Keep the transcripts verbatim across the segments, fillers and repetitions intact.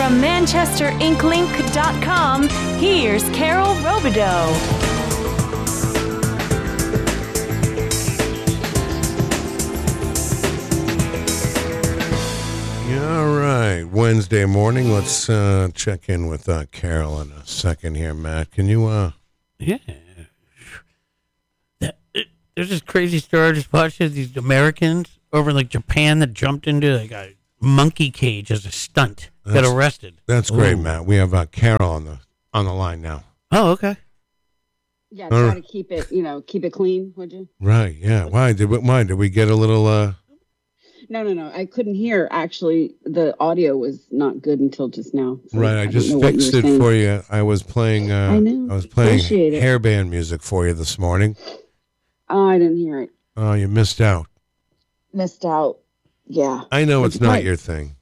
From Manchester Ink Link dot com, here's Carol Robideau. All right, Wednesday morning. Let's uh, check in with uh, Carol in a second here, Matt. Can you? Uh... Yeah. That, it, there's this crazy story I just watched of these Americans over in like Japan that jumped into like a monkey cage as a stunt. That's, got arrested. That's great, Ooh. Matt. We have uh, Carol on the on the line now. Oh, okay. Yeah, try uh, to keep it, you know, keep it clean, would you? Right. Yeah. Why did we, why did we get a little? Uh... No, no, no. I couldn't hear. Actually, the audio was not good until just now. So right. I, I just fixed it saying. for you. I was playing. Uh, I know. I was playing Appreciate hairband music for you this morning. Oh, I didn't hear it. Oh, you missed out. Missed out. Yeah. I know it's, it's not right. your thing.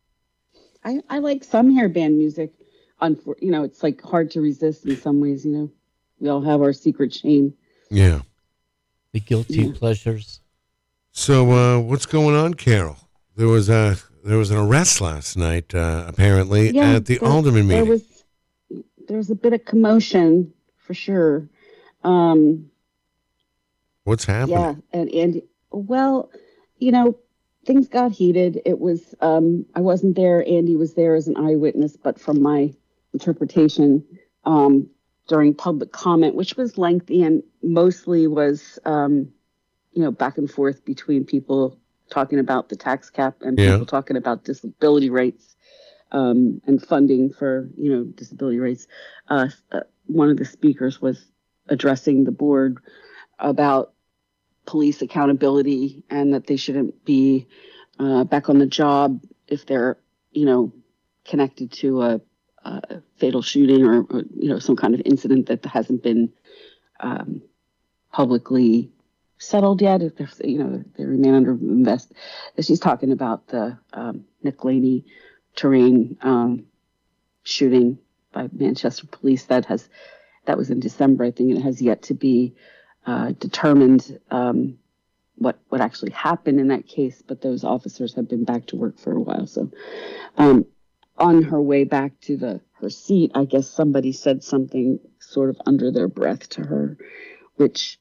I, I like some hairband music. Unfor- you know, it's like hard to resist in some ways, you know. We all have our secret shame. Yeah. The guilty yeah. pleasures. So uh, what's going on, Carol? There was a there was an arrest last night, uh, apparently, yeah, at the there, Alderman meeting. There was there was a bit of commotion for sure. Um, what's happening? Yeah, and and well, you know, things got heated. It was um, I wasn't there. Andy was there as an eyewitness, but from my interpretation, um, during public comment, which was lengthy and mostly was. Um, you know, back and forth between people talking about the tax cap and yeah. people talking about disability rates um, and funding for, you know, disability rates. Uh, uh, one of the speakers was addressing the board about police accountability and that they shouldn't be uh, back on the job if they're, you know, connected to a, a fatal shooting or, or, you know, some kind of incident that hasn't been um, publicly settled yet. If there's, you know, they remain under invest. She's talking about the um, Nick Laney terrain um, shooting by Manchester police that has that was in December, I think. It has yet to be uh, determined um, what what actually happened in that case. But those officers have been back to work for a while. So um, on her way back to the her seat, I guess somebody said something sort of under their breath to her, which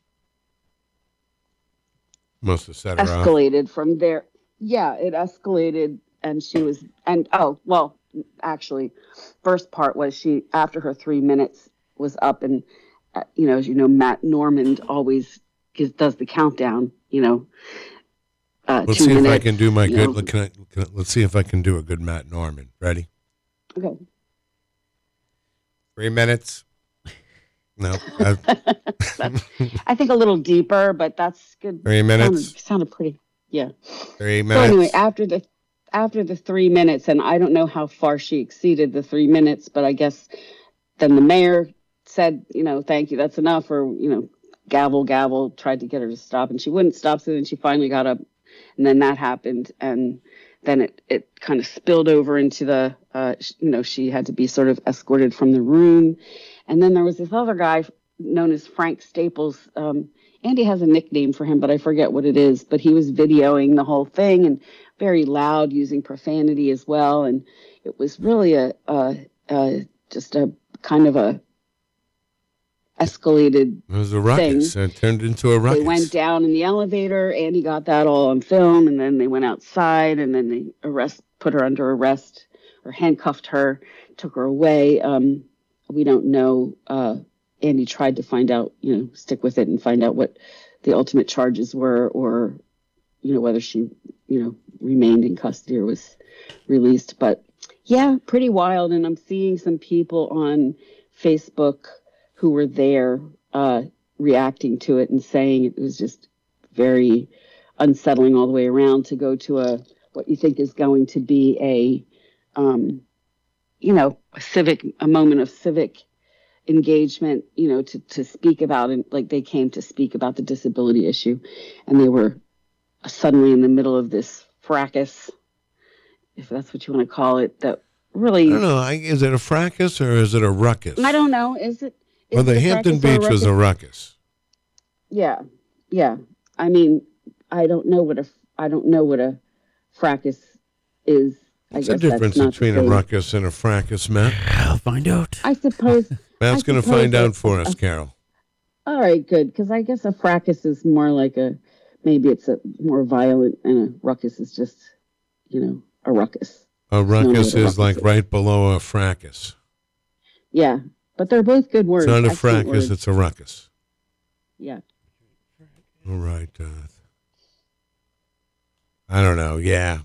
must have set her escalated off. From there. Yeah, it escalated, and she was, and oh, well, actually, first part was she, after her three minutes was up, and, uh, you know, as you know, Matt Normand always gives, does the countdown, you know. Uh, let's two see minutes, if I can do my good, know. can I, can I, let's see if I can do a good Matt Normand. Ready? Okay. Three minutes. No. I think a little deeper, but that's good. Three minutes. Sounded, sounded pretty. Yeah. Three minutes. So anyway, after the after the three minutes, and I don't know how far she exceeded the three minutes, but I guess then the mayor said, you know, thank you, that's enough, or you know, gavel, gavel, tried to get her to stop, and she wouldn't stop. So then she finally got up, and then that happened, and then it it kind of spilled over into the, uh, you know, she had to be sort of escorted from the room. And then there was this other guy known as Frank Staples. Um, Andy has a nickname for him, but I forget what it is. But he was videoing the whole thing and very loud, using profanity as well. And it was really a, a, a just a kind of a escalated It was a ruckus. thing. It turned into a ruckus. They went down in the elevator. Andy got that all on film. And then they went outside, and then they arrest, put her under arrest or handcuffed her, took her away. Um, We don't know. Uh, Andy tried to find out, you know, stick with it and find out what the ultimate charges were, or, you know, whether she, you know, remained in custody or was released. But yeah, pretty wild. And I'm seeing some people on Facebook who were there uh, reacting to it and saying it was just very unsettling all the way around to go to a what you think is going to be a um, you know, a civic, a moment of civic engagement, you know, to, to speak about it. Like they came to speak about the disability issue, and they were suddenly in the middle of this fracas, if that's what you want to call it, that really. I don't know. I, is it a fracas or is it a ruckus? I don't know. Is it? Is well, the it Hampton Beach a was a ruckus. Yeah. Yeah. I mean, I don't know what a, I don't know what a fracas is I What's the guess that's difference not between the a same. ruckus and a fracas, Matt? I'll find out. I suppose. Matt's I going to suppose find that- out for us, Carol. All right, good. Because I guess a fracas is more like a, maybe it's a more violent, and a ruckus is just, you know, a ruckus. A ruckus what a is ruckus like is. right below a fracas. Yeah, but they're both good words. It's not a excellent fracas, words. it's a ruckus. Yeah. All right. Uh, I don't know. Yeah.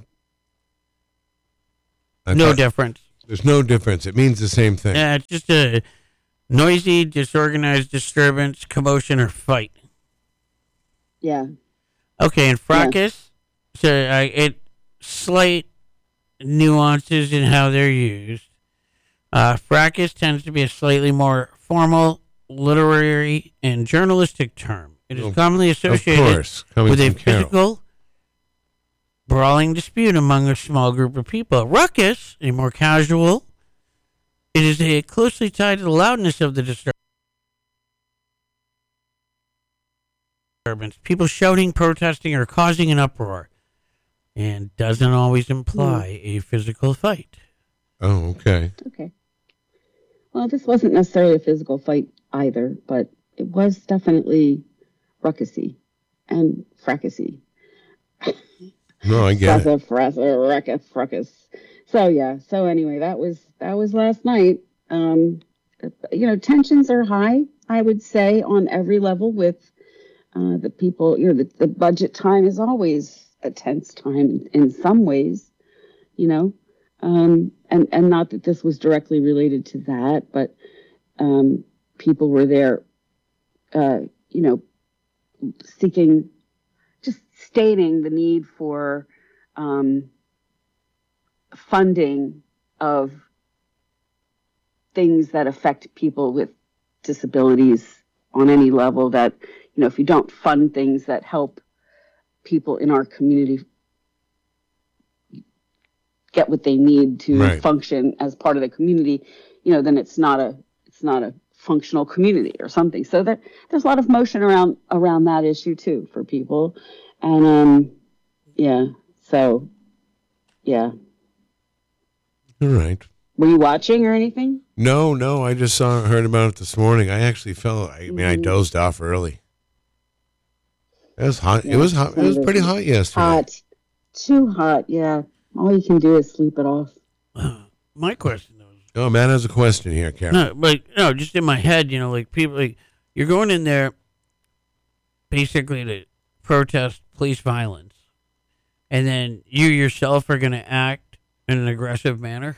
I No thought- difference. There's no difference. It means the same thing. Yeah, it's just a noisy, disorganized disturbance, commotion, or fight. Yeah. Okay, and fracas, so I, it slight nuances in how they're used. Uh, fracas tends to be a slightly more formal, literary, and journalistic term. It is Of- commonly Of associated course. Coming with a from Carol. physical, brawling dispute among a small group of people. Ruckus, a more casual, it is a closely tied to the loudness of the disturbance. People shouting, protesting, or causing an uproar, and doesn't always imply a physical fight. Oh, okay. Okay. Well, this wasn't necessarily a physical fight either, but it was definitely ruckusy and fracassy. No, I get it. Fracka, fracka, ruckus, fracas. So yeah. So anyway, that was that was last night. Um, you know, tensions are high, I would say, on every level with uh, the people. You know, the, the budget time is always a tense time in, in some ways. You know, um, and and not that this was directly related to that, but um, people were there. Uh, you know, seeking. Just stating the need for um, funding of things that affect people with disabilities on any level. That, you know, if you don't fund things that help people in our community get what they need to Right. function as part of the community, you know, then it's not a it's not a functional community or something. So there, there's a lot of motion around around that issue too for people. And um yeah, so yeah. All right. Were you watching or anything? No, no, I just saw heard about it this morning. I actually fell. I mean, I Mhm. dozed off early. It was hot. Yeah, it was hot. It was pretty hot yesterday. Hot. Too hot, yeah. All you can do is sleep it off. My question though, is- Oh, Matt has a question here, Karen. no, like no, just in my head, you know, like people, like you're going in there basically to protest police violence, and then you yourself are going to act in an aggressive manner.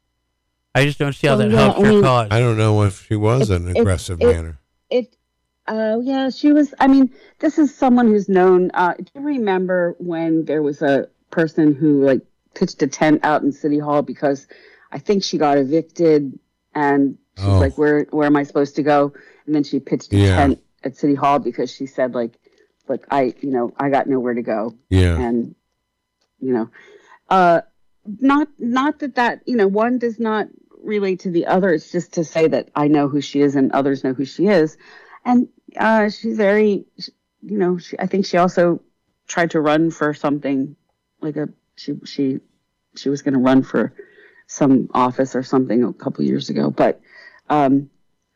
I just don't see how Well, that yeah, helps I your mean- cause. I don't know if she was It- in an it- aggressive it- manner. It, uh, yeah, she was. I mean, this is someone who's known. Uh, do you remember when there was a person who like pitched a tent out in City Hall because I think she got evicted and she's Oh. like, "Where, where am I supposed to go?" And then she pitched a Yeah. tent at City Hall because she said, like, "Look, I, you know, I got nowhere to go." Yeah. And you know, uh, not not that that you know one does not relate to the other. It's just to say that I know who she is and others know who she is, and uh, she's very, you know, she, I think she also tried to run for something, like a she she she was going to run for some office or something a couple years ago, but um,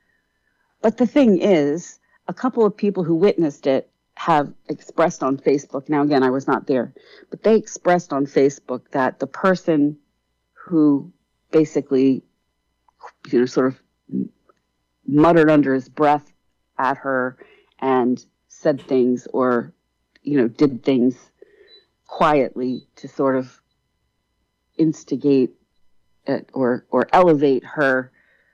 but the thing is, a couple of people who witnessed it have expressed on Facebook. Now, again, I was not there, but they expressed on Facebook that the person who basically, you know, sort of muttered under his breath at her and said things or, you know, did things quietly to sort of instigate it or, or elevate her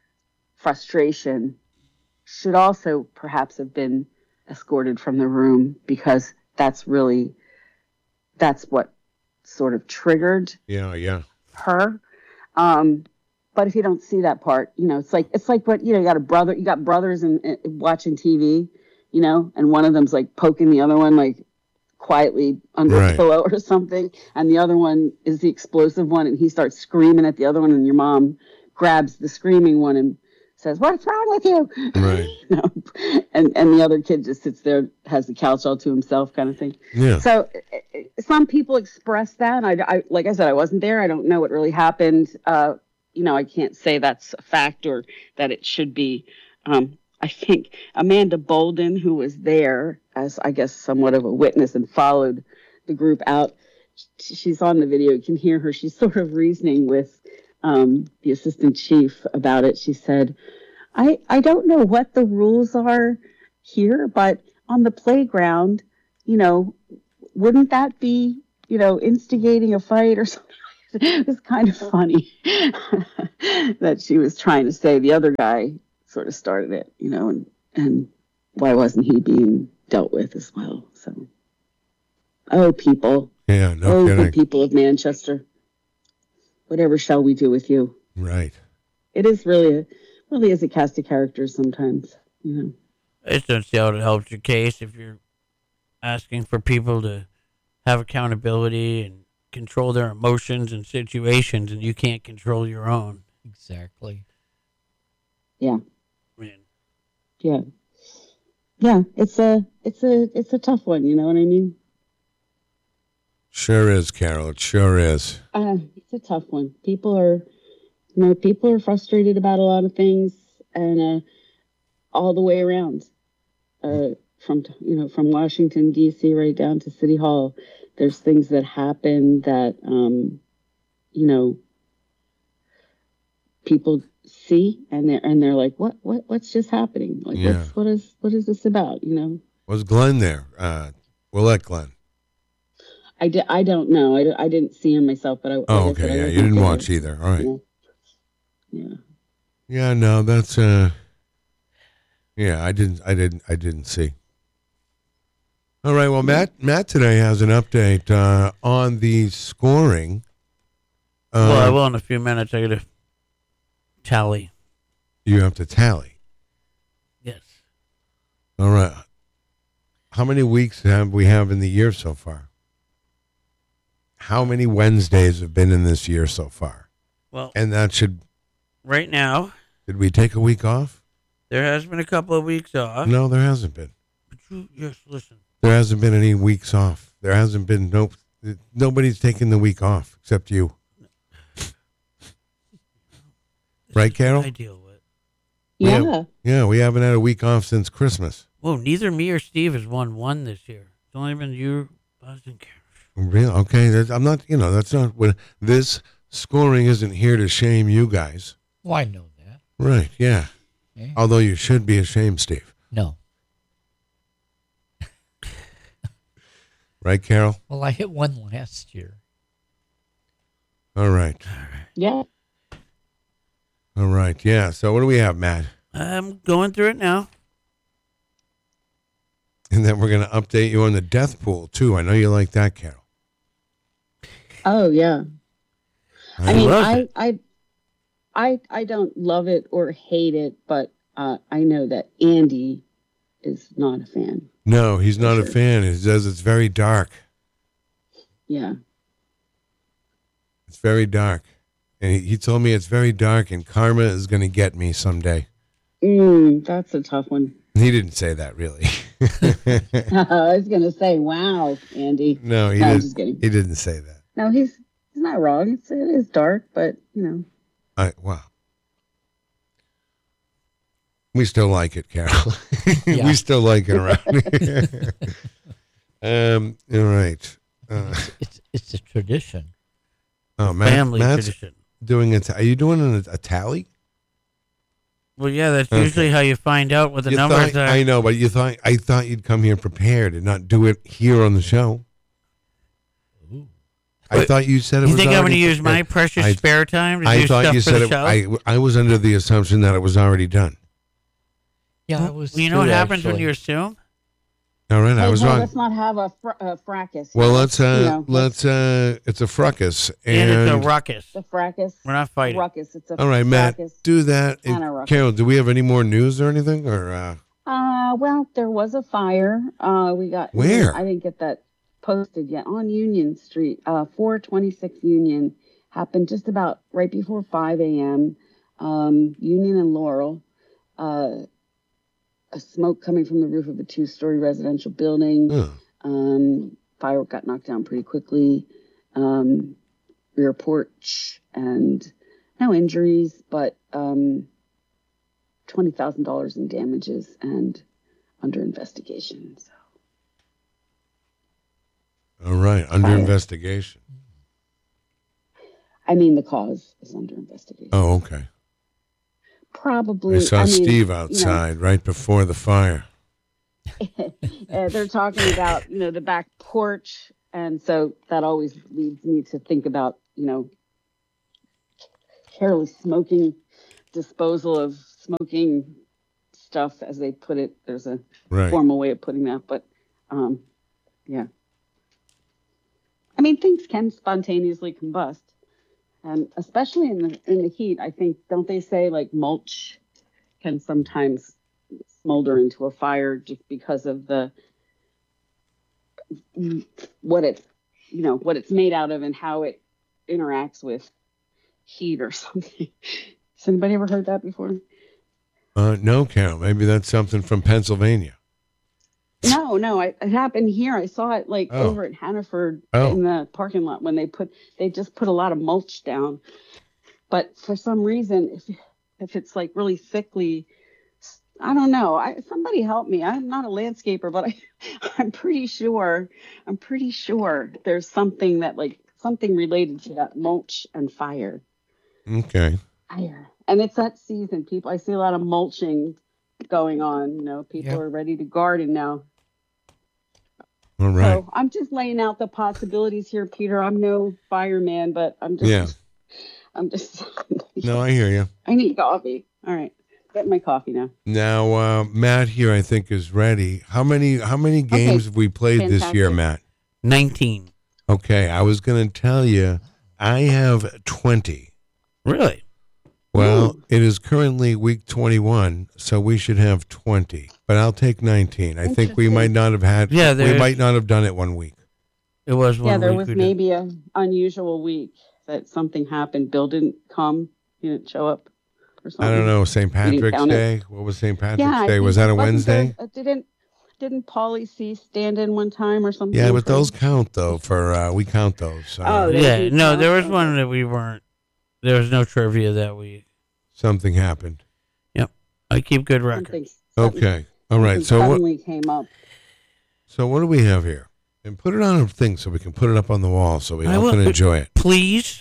frustration should also perhaps have been escorted from the room, because that's really, that's what sort of triggered Yeah, yeah. her. Um, but if you don't see that part, you know, it's like, it's like what, you know, you got a brother, you got brothers and watching T V, you know, and one of them's like poking the other one, like quietly under Right. a pillow or something. And the other one is the explosive one and he starts screaming at the other one and your mom grabs the screaming one and says, "What's wrong with you?" Right. You know? and and the other kid just sits there, has the couch all to himself, kind of thing. Yeah. So uh, some people express that. I, I like I said, I wasn't there. I don't know what really happened. Uh, you know, I can't say that's a fact or that it should be. Um, I think Amanda Bolden, who was there as, I guess, somewhat of a witness and followed the group out, she's on the video. You can hear her. She's sort of reasoning with um, the assistant chief about it. She said, I, I don't know what the rules are here, but on the playground, you know, wouldn't that be, you know, instigating a fight or something? It was kind of funny that she was trying to say the other guy sort of started it, you know, and, and why wasn't he being dealt with as well? So, oh, people. Yeah, no oh, kidding. the people of Manchester. Whatever shall we do with you? Right. It is really, a, really is a cast of characters sometimes, you know. I just don't see how it helps your case if you're asking for people to have accountability and control their emotions and situations, and you can't control your own. Exactly. Yeah. Man. Yeah. Yeah. It's a, it's a, it's a tough one. You know what I mean? Sure is, Carol. It sure is. Uh, it's a tough one. People are, you know, people are frustrated about a lot of things, and uh, all the way around, uh, from you know, from Washington D C right down to City Hall. There's things that happen that, um, you know, people see, and they're and they're like, what, what, what's just happening? Like, Yeah. what's, what is, what is this about? You know. Was Glenn there? Uh, we'll let Glenn. I, di- I don't know. I, I didn't see him myself, but I. like Oh, I okay. said, I Yeah, wasn't you didn't there. watch either. All right. Yeah. Yeah. Yeah, no, that's uh. Yeah, I didn't. I didn't. I didn't see. All right. Well, Matt. Matt today has an update uh, on the scoring. Uh, Well, I will in a few minutes. I got to tally. You have to tally. Yes. All right. How many weeks have we have in the year so far? How many Wednesdays have been in this year so far? Well, And that should. right now, Did we take a week off? there has been a couple of weeks off. No, there hasn't been. But you just listen. There hasn't been any weeks off. There hasn't been no. Nobody's taken the week off except you. Right, This is what Carol? I deal with. We Yeah. have- Yeah, we haven't had a week off since Christmas. Whoa, neither me or Steve has won one this year. It's only been you, Buzz, and Karen. Real? Okay, that's, I'm not. You know, that's not what this scoring isn't here to shame you guys. Well, I know that. Right? Yeah. Eh? Although you should be ashamed, Steve. No. Right, Carol? Well, I hit one last year. All right. Yeah. All right. Yeah. So what do we have, Matt? I'm going through it now. And then we're going to update you on the death pool too. I know you like that, Carol. Oh yeah. I, I mean, love I, it. I, I, I don't love it or hate it, but uh, I know that Andy is not a fan. No, he's not a fan. He says it's very dark. Yeah. It's very dark. And he, he told me it's very dark and karma is going to get me someday. Mm, that's a tough one. He didn't say that really. I was gonna say, wow, Andy. No, he No, I'm didn't. just kidding. He didn't say that. No, he's he's not wrong. It's it is dark, but you know. I, wow. We still like it, Carol. Yeah. We still like it around here. um, all right. Uh, It's it's a tradition. oh, Matt, Family Matt's tradition. doing it. Are you doing a, a tally? Well, yeah, that's Okay. usually how you find out what the You numbers thought- are. I know, but you thought I thought you'd come here prepared and not do it here on the show. Ooh. I Wait, thought you said it You was. think I'm going to already use my prepared. precious I- spare time to I do thought stuff you for said the it. show? I I was under the assumption that it was already done. Yeah, I was. Well, you know what too, happens when actually. you assume? All right, I Hey, was hey, wrong. let's not have a, fr- a fracas. Well, let's uh, You know, let's uh, it's a fracas And, and, it's a ruckus. the fracas. We're not fighting. Ruckus. It's a all right, Matt, fracas. do that. And And a ruckus. Carol, do we have any more news or anything? Or uh, Uh, well, there was a fire. Uh, we got Where? I didn't get that posted yet on Union Street. Uh, four twenty-six Union happened just about right before five a.m. Um, Union and Laurel. uh, a smoke coming from the roof of a two-story residential building. Oh. Um, fire got knocked down pretty quickly. Um, rear porch, and no injuries, but um, twenty thousand dollars in damages and under investigation. So. All right, under Fire. investigation. I mean, the cause is under investigation. Oh, okay. Probably. I saw I mean, Steve you know, outside right before the fire. uh, they're talking about, you know, the back porch. And so that always leads me to think about, you know, careless smoking, disposal of smoking stuff, as they put it. There's a Right. formal way of putting that. But, um, yeah. I mean, things can spontaneously combust. And especially in the in the heat, I think, don't they say like mulch can sometimes smolder into a fire just because of the what it's you know what it's made out of and how it interacts with heat or something. Has anybody ever heard that before? Uh, no, Carol. Maybe that's something from Pennsylvania. No, no, I, it happened here. I saw it like Oh. over at Hannaford Oh. in the parking lot when they put they just put a lot of mulch down. But for some reason, if if it's like really thickly, I don't know. I somebody help me. I'm not a landscaper, but I I'm pretty sure I'm pretty sure there's something that like something related to that mulch and fire. Okay. Fire. And it's that season. People, I see a lot of mulching going on. You know, people Yep. are ready to garden now. All right. So I'm just laying out the possibilities here, Peter. I'm no fireman, but I'm just, Yeah. I'm just, No, I hear you. I need coffee. All right. Get my coffee now. Now, uh, Matt here, I think, is ready. How many how many games have we played this year, Fantastic. Matt? nineteen. Okay, I was going to tell you, I have twenty. Really? Well, it is currently week twenty-one, so we should have twenty. But I'll take nineteen. I think we Interesting. might not have had. Yeah, we there- might not have done it one week. It was one Yeah, there week was we did. maybe a unusual week that something happened. Bill didn't come. He didn't show up or something. I don't know. Saint Patrick's count it. Day. What was Saint Patrick's Yeah. I Day? Was think- that a wasn't there- Wednesday? uh, didn't Didn't Paulie C stand in one time or something? Yeah, but for- those count though. For uh, we count those. So Oh, they Yeah, do no, count? there was Okay. one that we weren't. There was no trivia that week. something happened. I keep good Something- records. something- Okay. All right. something So what? suddenly came up. So what do we have here? And put it on a thing so we can put it up on the wall so we I all will- can enjoy it. Please.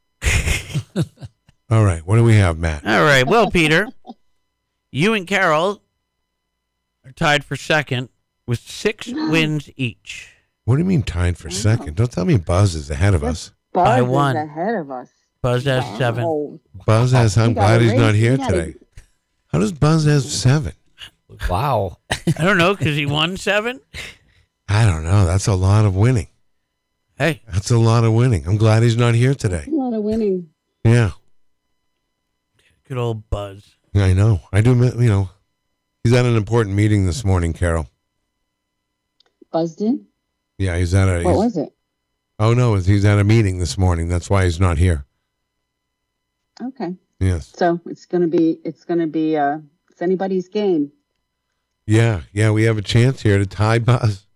All right. What do we have, Matt? All right. Well, Peter, you and Carol are tied for second with six wins each. What do you mean tied for Wow. second? Don't tell me Buzz is ahead of us. Buzz I is won. ahead of us. Buzz has seven. Wow. Buzz has. I'm You glad gotta he's not raise- here you gotta- today. How does Buzz have seven? Wow. I don't know because he won seven. I don't know. That's a lot of winning. Hey, That's a lot of winning. I'm glad he's not here today. A lot of winning. Yeah, good old Buzz. I know. I do. mi- You know, he's at an important meeting this morning, Carol. Buzz did? Yeah, he's at a. What he's- was it? Oh no, he's at a meeting this morning. That's why he's not here. Okay. Yes. So it's gonna be it's gonna be uh it's anybody's game. Yeah, yeah. We have a chance here to tie Buzz.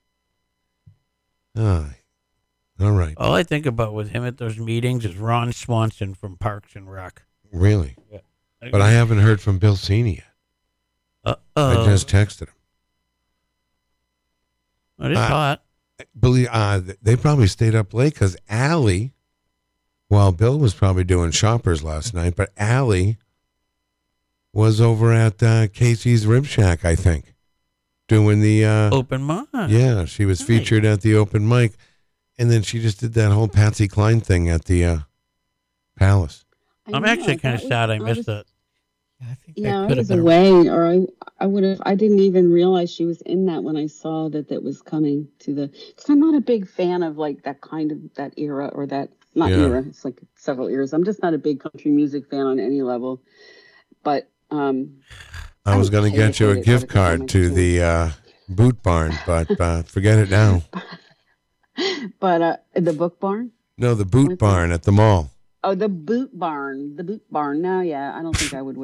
Ah, all right. All I think about with him at those meetings is Ron Swanson from Parks and Rec. Really? But I haven't heard from Bill Cini yet. Uh I oh. just texted him. It is Uh, hot. Believe uh, they probably stayed up late because Allie, well, Bill was probably doing shoppers last night, but Allie was over at uh, Casey's Rib Shack, I think, doing the. Uh, Open mind. yeah, she was Nice. featured at the open mic, and then she just did that whole Patsy Cline thing at the uh, Palace. I I'm know, actually kind of that was- sad I was- missed it. I think Yeah, that I could have was been. a- away, or I I would have. I didn't even realize she was in that when I saw that that was coming to the. Because I'm not a big fan of like that kind of that era or that not Yeah. era. It's like several eras. I'm just not a big country music fan on any level. But um, I I was going to hate get it, you a hate it, gift but it's on card my to queue. the uh, Boot Barn, but uh, forget it now. but uh, the Book Barn. No, the Boot What's Barn at the mall. Oh, the Boot Barn. The Boot Barn. No, yeah, I don't think I would wear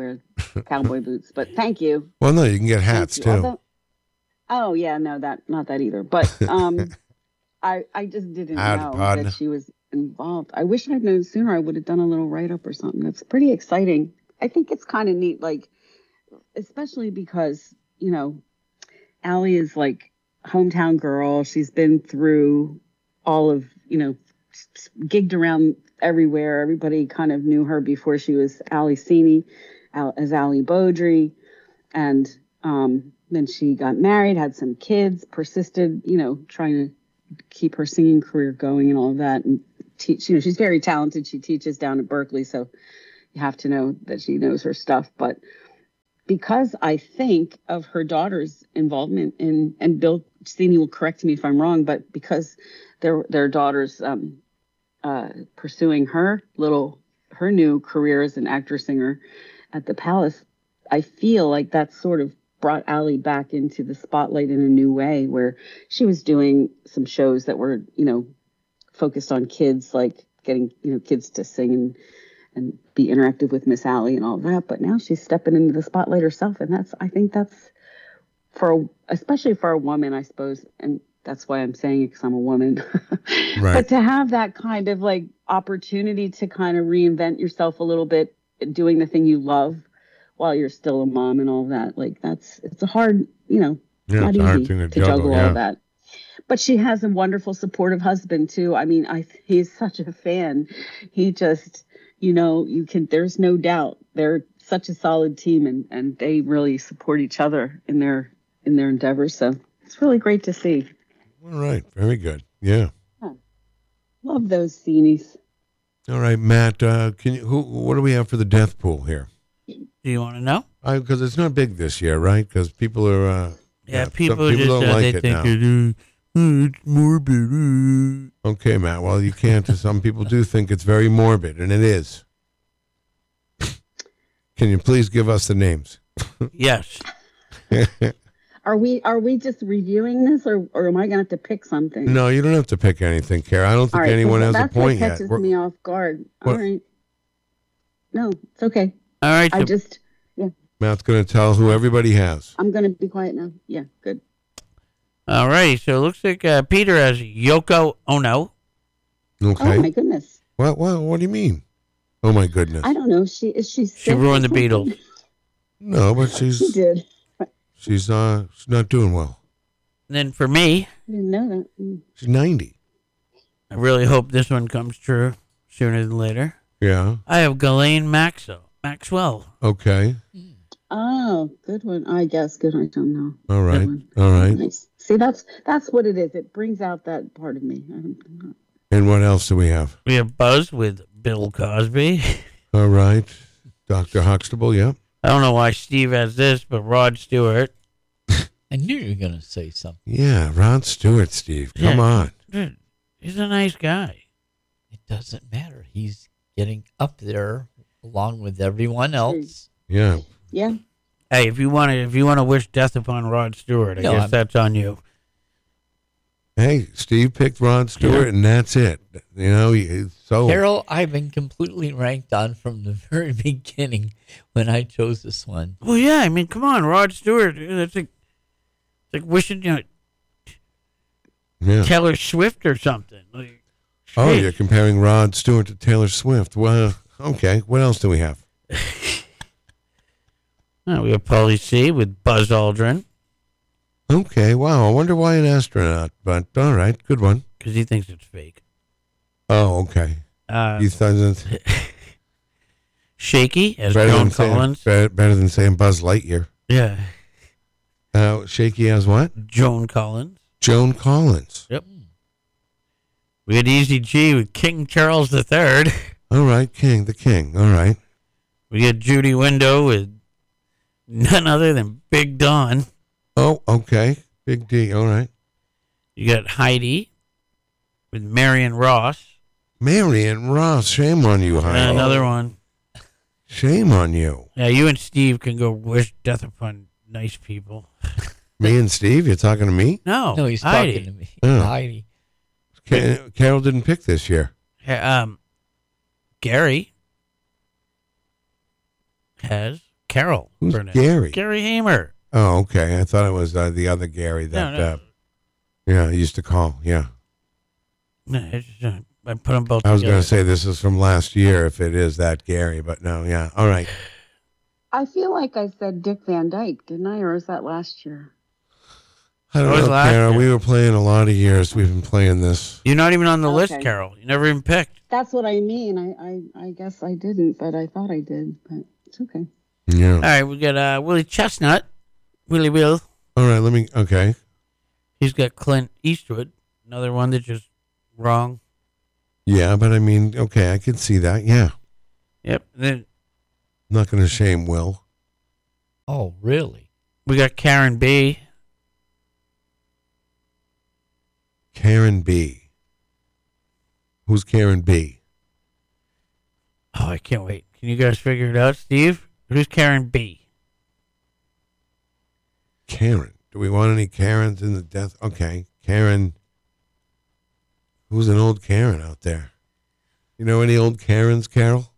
cowboy boots. But thank you. Well, no, you can get hats Thank you. too. Although- oh yeah, no, that not that either. But um, I I just didn't Howdy, know partner. that she was involved. I wish I'd known sooner. I would have done a little write up or something. That's pretty exciting. I think it's kind of neat, like especially because you know, Allie is like hometown girl. She's been through all of you know, gigged around everywhere. Everybody kind of knew her before she was Allie Sini, Al- as Allie Beaudry, and um, then she got married, had some kids, persisted, you know, trying to keep her singing career going and all of that, and teach. You know, she's very talented. She teaches down at Berkeley, so you have to know that she knows her stuff. But because I think of her daughter's involvement in, and Bill Sini will correct me if I'm wrong, but because their their daughter's um, uh, pursuing her little her new career as an actor singer at the Palace, I feel like that sort of brought Allie back into the spotlight in a new way, where she was doing some shows that were, you know, focused on kids, like getting, you know, kids to sing and, and be interactive with Miss Allie and all that. But now she's stepping into the spotlight herself. And that's, I think that's for, especially for a woman, I suppose. And that's why I'm saying it, because I'm a woman. Right. But to have that kind of like opportunity to kind of reinvent yourself a little bit, doing the thing you love while you're still a mom and all that, like that's, it's a hard, you know, Yeah, not it's a hard easy thing to to juggle, juggle yeah. all that. But she has a wonderful, supportive husband too. I mean, I he's such a fan. He just, you know, you can. There's no doubt they're such a solid team, and and they really support each other in their in their endeavors. So it's really great to see. All right. Very good. Yeah. Love those Sinies. All right, Matt. Uh, can you? Who? What do we have for the death pool here? Do you want to know? Because it's not big this year, right? Because people are. Uh, Yeah, some people, people just don't uh, like they it think now. it, uh, oh, it's morbid. uh. Okay, Matt. Well, you can't. Some people do think it's very morbid, and it is. Can you please give us the names? Yes. Are we are we just reviewing this, or, or am I gonna have to pick something? No, you don't have to pick anything, Kara. I don't think All right, anyone has because a that's what point yet. catches We're- me off guard. All What? right. No, it's okay. All right. I So, just Matt's going to tell who everybody has. I'm gonna be quiet now. Yeah, good. all right. So it looks like uh, Peter has Yoko Ono. Okay. Oh my goodness. What? What? What do you mean? Oh my goodness. I don't know. She is she. She ruined the Beatles. No, but She she's did. she's uh she's not doing well. And then for me, I didn't know that. Mm. She's ninety. I really hope this one comes true sooner than later. Yeah. I have Ghislaine Maxwell. Maxwell. Okay. Oh, good one. I guess good one. I don't know. All right. one. All right. Nice. See, that's that's what it is. It brings out that part of me. I don't, And what else do we have? We have Buzz with Bill Cosby. All right. Doctor Huxtable. Yeah. I don't know why Steve has this, but Rod Stewart. I knew you were going to say something. Yeah. Rod Stewart. Steve. Come Yeah. on. Dude, he's a nice guy. It doesn't matter. He's getting up there along with everyone else. Yeah. yeah. Hey, if you want to, if you want to wish death upon Rod Stewart, I No, guess I'm- that's on you. Hey, Steve picked Rod Stewart, Yeah. and that's it. You know. He, so. Carol, I've been completely ranked on from the very beginning when I chose this one. Well, yeah, I mean, come on, Rod Stewart. That's like, it's like wishing you know, Yeah. Taylor Swift or something. Like, Oh, shit. you're comparing Rod Stewart to Taylor Swift. Well, okay. What else do we have? Oh, we have Paulie C with Buzz Aldrin Okay. Wow. I wonder why an astronaut. But all right. Good one. because he thinks it's fake. Oh, okay. Uh, You thought it's Shaky as better Joan than saying, Collins. better, better than saying Buzz Lightyear. Yeah, Uh, Shaky as what? Joan Collins. Joan Collins. Yep. We had Easy G with King Charles the Third. All right. King, the king. All right. We had Judy Window with none other than Big Don. Oh, okay. Big D. All right. You got Heidi with Marion Ross. Marion Ross. Shame on you, Heidi. And another one. Shame on you. Yeah, you and Steve can go wish death upon nice people. Me and Steve, you're talking to me? No, no, he's Heidi. talking to me. Oh. Heidi. Ca- Carol didn't pick this year. Ha- Um, Gary has Carol Who's Burnett. Gary? Gary Hamer. Oh, okay. I thought it was uh, the other Gary that, No, no. Uh, yeah, I used to call. Yeah. No, it's just, uh, I put them both I was together. going to say this is from last year if it is that Gary, but no, yeah. All right. I feel like I said Dick Van Dyke, didn't I? Or was that last year? I don't That was know, last Carol. year. We were playing a lot of years. We've been playing this. You're not even on the list, Okay. Carol. You never even picked. That's what I mean. I, I, I guess I didn't, but I thought I did. But it's okay. Yeah. All right, we got uh, Willie Chestnut. Willie Will. All right. Let me. Okay. He's got Clint Eastwood. Another one that's just wrong. Yeah, but I mean, okay, I can see that. Yeah. Yep. Then I'm not going to shame Will. Oh, really? we got Karen B. Karen B. Who's Karen B? Oh, I can't wait. Can you guys figure it out, Steve? Who's Karen B? Karen. Do we want any Karens in the death? Okay. Karen. Who's an old Karen out there? You know any old Karens, Carol?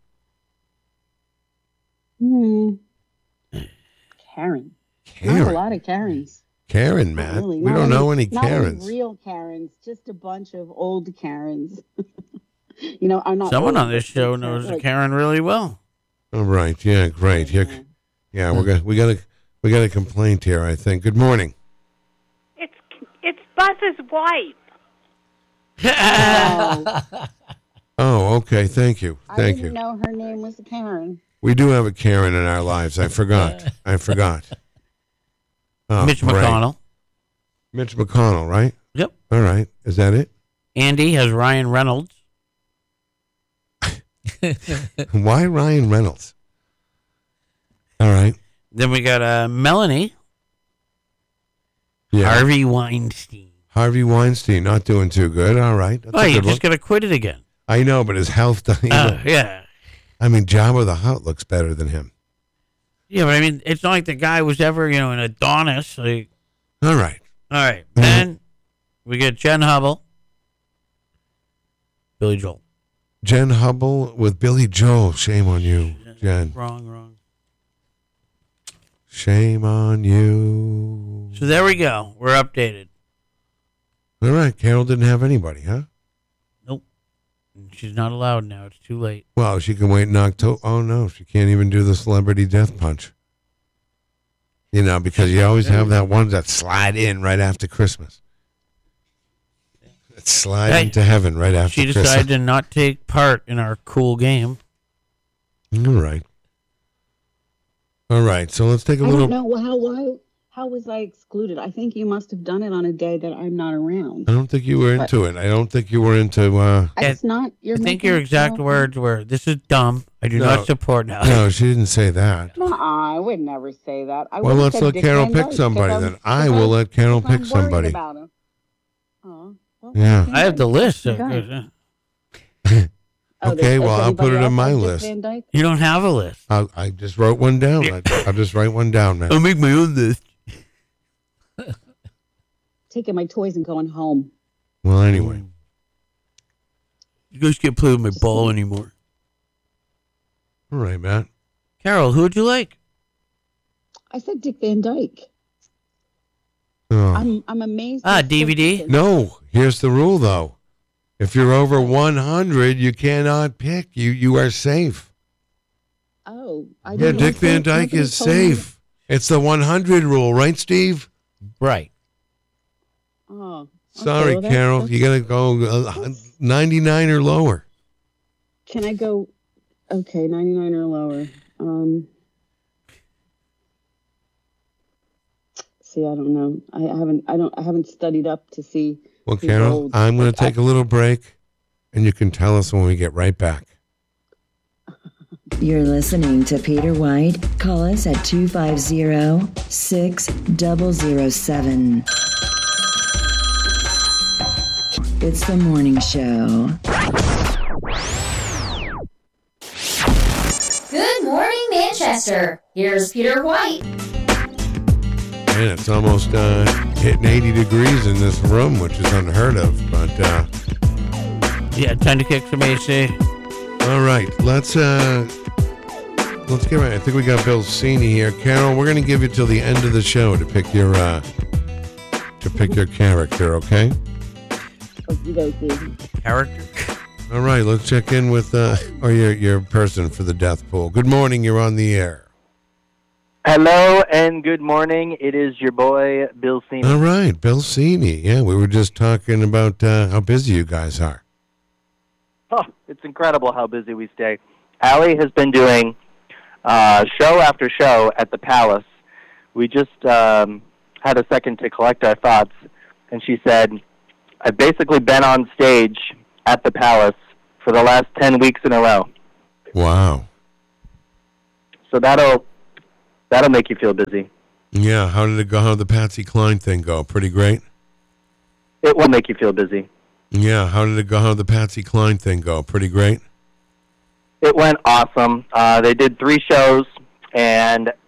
Hmm. Karen. Not a Karen. lot of Karens. Karen, Not Matt. really. We Not don't know any not Karens. real Karens. Just a bunch of old Karens. you know, I'm not. Someone old, on this but show Karen- knows like- Karen really well. All right. Yeah, great. Here, yeah, we're gonna we got a we got a complaint here, I think. Good morning. It's it's Buzz's wife. Oh, Oh, okay. Thank you. I Thank didn't you. know her name was Karen. We do have a Karen in our lives. I forgot. I forgot. Oh, Mitch great. McConnell. Mitch McConnell, right? Yep. All right. Is that it? Andy has Ryan Reynolds. Why Ryan Reynolds? All right. Then we got uh, Melanie. Yeah. Harvey Weinstein. Harvey Weinstein, not doing too good. All right. That's Oh, a you good just one. got acquitted again. I know, but his health doesn't. Oh, yeah. I mean, Jabba the Hutt looks better than him. Yeah, but I mean, it's not like the guy was ever, you know, an Adonis. Like, All right. all right. Mhm. Then we get Jen Hubble. Billy Joel. Jen Hubble with Billy Joel. Shame on you, Jen. Wrong, wrong. Shame on you. So there we go. We're updated. All right. Carol didn't have anybody, huh? Nope. She's not allowed now. It's too late. Well, she can wait in October. Oh, no. She can't even do the celebrity death punch. You know, because you always have that one that slide in right after Christmas. That slide Hey, into heaven right after She Christmas. decided to not take part in our cool game. All right. All right. So let's take a I little. don't know how why how was I excluded? I think you must have done it on a day that I'm not around. I don't think you were into it. I don't think you were into. Uh, It's not. You're I think making your it exact sound- words were, "This is dumb. I do No. not support now." no, she didn't say that. Nuh-uh, I would never say that. I Well, would've let's said let Dick Carol Van pick Dyke, somebody 'cause then. I'm- I 'cause will I'm- let Carol 'cause I'm pick worried somebody. about him. Oh, well, Yeah. I have the list. so- Okay. uh, Oh, Okay, there's- well, is I'll put anybody it on else my like Dick list. Van Dyke? You don't have a list. I'll, I just wrote one down. I, I'll just write one down now. I'll make my own list. Taking my toys and going home. Well, anyway. You guys can't play with my ball anymore. All right, Matt. Carol, who would you like? I said Dick Van Dyke. Oh. I'm I'm amazed. Ah, you're still D V D? thinking- No, here's the rule, though. If you're over one hundred, you cannot pick. You you are safe. Oh, I Yeah, didn't Dick know. Van Dyke Nobody is told me. safe. It's the one hundred rule, right, Steve? Right. Oh, okay, Sorry, well, that's- Carol. that's- You got to go uh, ninety-nine or lower. Can I go? Okay, ninety-nine or lower. Um, see, I don't know. I haven't. I don't. I haven't studied up to see. Well, He's Carol, old. I'm going Like, to take a little break, and you can tell us when we get right back. You're listening to Peter White. Call us at two five zero, six zero zero seven. It's the morning show. Good morning, Manchester. Here's Peter White. Man, it's almost uh, hitting eighty degrees in this room, which is unheard of. But uh, Yeah, time to kick some A C. all right, let's uh, let's get right. I think we got Bill Cini here. Carol, we're going to give you till the end of the show to pick your uh, to pick your character. Okay. Character. All right. Let's check in with uh, or your your person for the death pool. Good morning. You're on the air. Hello and good morning. It is your boy, Bill Cini. All right, Bill Cini. Yeah, we were just talking about uh, how busy you guys are. Oh, it's incredible how busy we stay. Allie has been doing uh, show after show at the Palace. We just um, had a second to collect our thoughts, and she said, I've basically been on stage at the Palace for the last ten weeks in a row. Wow. So that'll... That'll make you feel busy. Yeah, how did it go? How did the Patsy Cline thing go? Pretty great? It will make you feel busy. Yeah, how did it go? How did the Patsy Cline thing go? Pretty great? It went awesome. Uh, they did three shows, and